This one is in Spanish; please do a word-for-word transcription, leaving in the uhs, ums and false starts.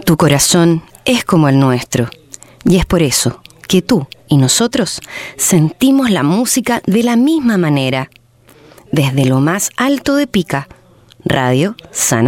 Tu corazón es como el nuestro, y es por eso que tú y nosotros sentimos la música de la misma manera. Desde lo más alto de Pica, Radio Sana